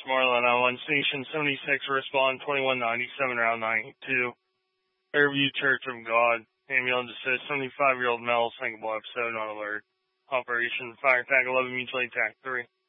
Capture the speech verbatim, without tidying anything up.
Marlin on one station seventy-six, respond twenty-one ninety-seven, route ninety-two. Fairview Church of God. Ambulance assist, seventy-five-year-old male, sinkable episode, not alert. Operation Fire Tag eleven, mutual attack three.